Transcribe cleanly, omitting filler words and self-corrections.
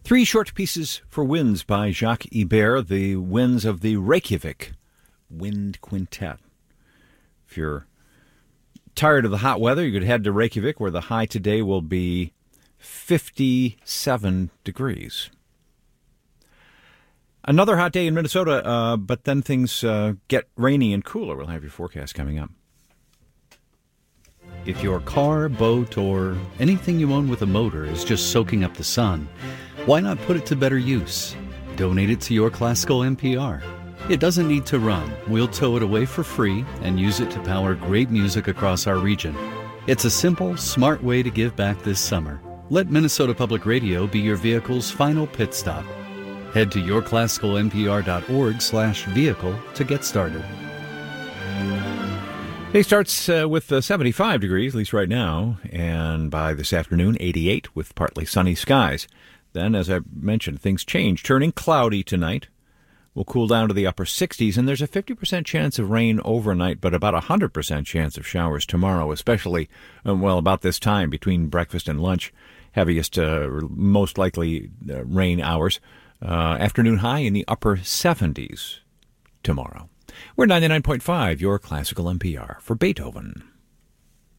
Three short pieces for winds by Jacques Ibert, the winds of the Reykjavik Wind Quintet. If you're tired of the hot weather, you could head to Reykjavik, where the high today will be 57 degrees. Another hot day in Minnesota, but then things get rainy and cooler. We'll have your forecast coming up. If your car, boat, or anything you own with a motor is just soaking up the sun, why not put it to better use? Donate it to Your Classical NPR. It doesn't need to run. We'll tow it away for free and use it to power great music across our region. It's a simple, smart way to give back this summer. Let Minnesota Public Radio be your vehicle's final pit stop. Head to yourclassicalnpr.org/vehicle to get started. Day starts with 75 degrees, at least right now, and by this afternoon, 88 with partly sunny skies. Then, as I mentioned, things change, turning cloudy tonight. We'll cool down to the upper 60s, and there's a 50% chance of rain overnight, but about a 100% chance of showers tomorrow, especially, about this time between breakfast and lunch. Heaviest, most likely rain hours. Afternoon high in the upper 70s tomorrow. We're 99.5, your Classical NPR for Beethoven.